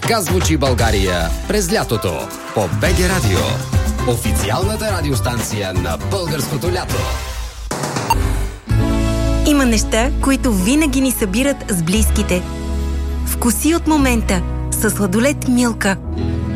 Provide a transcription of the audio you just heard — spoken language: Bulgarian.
Така звучи България през лятото по БГ Радио. Официалната радиостанция на българското лято. Има неща, които винаги ни събират с близките. Вкуси от момента със сладолед Милка.